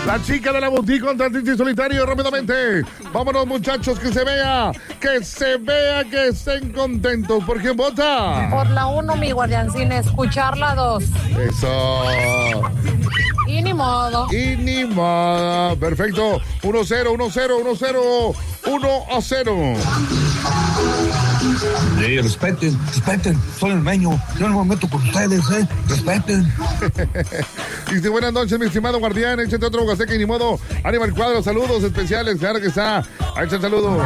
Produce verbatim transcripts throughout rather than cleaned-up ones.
La chica de la boutique contra el Titi Solitario rápidamente. Vámonos, muchachos, que se vea, que se vea que estén contentos. ¿Por quién vota? Por la uno, mi guardiancín, escuchar la dos. Eso. Y ni modo. Y ni modo. Perfecto. uno cero, uno cero, uno cero, uno a cero. Sí, respeten, respeten. Soy el meño. Yo no me meto con ustedes, ¿eh? Respeten. Dice, buenas noches, mi estimado guardián. Échate otro Huasteca y ni modo. Aníbal Cuadro, saludos especiales. Claro que está. Ahí está el saludo.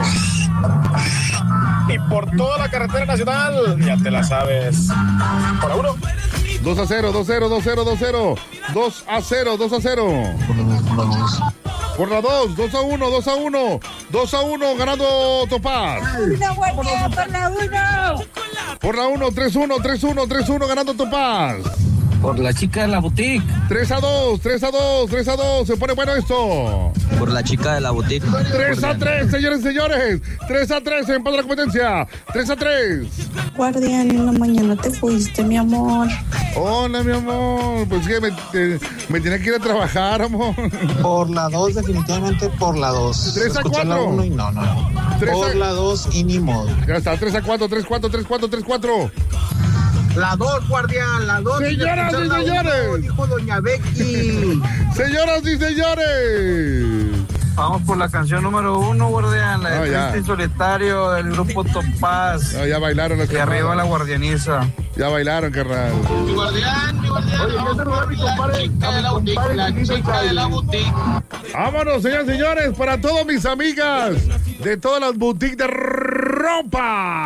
Y por toda la carretera nacional, ya te la sabes. Por uno. dos a cero, dos a cero, dos a cero, dos a cero. dos a cero, dos a cero. Por la dos, dos a uno, dos a uno. dos a uno, ganando Topaz. Una guardia, por la uno. Por la uno, tres a uno, tres a uno, tres a uno, ganando Topaz. Por la chica de la boutique. tres a dos, tres a dos, tres a dos. Se pone bueno esto. Por la chica de la boutique. tres a tres, señores y señores. tres a tres, empate la competencia. tres a tres. Guardián, en la mañana te fuiste, mi amor. Hola, mi amor. Pues que me, te, me tenía que ir a trabajar, amor. Por la dos, definitivamente por la dos. tres a Escuchar la cuatro. uno y no, no, no. Por la dos y ni modo. Ya está, tres a cuatro, tres a cuatro, tres a cuatro, tres a cuatro. La dos, guardián, la dos. Señoras y señores. Dijo doña Becky. Señoras y señores. Vamos por la canción número uno, guardián. La de Ah, Triste y Solitario del grupo Topaz. Ah, ya bailaron las Y arriba la guardianiza. Ya bailaron, carnal. Mi guardián, mi guardián. Oye, ¿qué saludar a mi compadre? Chica de la boutique, la chica de la boutique. Vámonos, señores y señores, para todas mis amigas de todas las boutiques de ropa.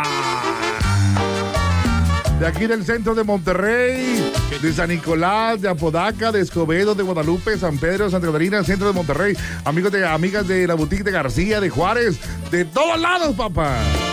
De aquí del centro de Monterrey, de San Nicolás, de Apodaca, de Escobedo, de Guadalupe, San Pedro, Santa Catarina, centro de Monterrey. Amigos de amigas de la boutique de García, de Juárez, de todos lados, papá.